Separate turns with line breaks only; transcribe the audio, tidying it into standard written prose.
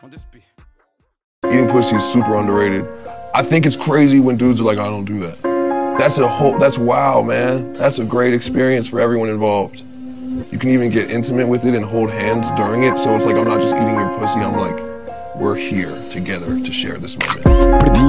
Eating pussy is super underrated. I think it's crazy when dudes are like, I don't do that. That's wow, man. That's a great experience for everyone involved. You can even get intimate with it and hold hands during it. So it's like, I'm not just eating your pussy, I'm like, we're here together to share this moment.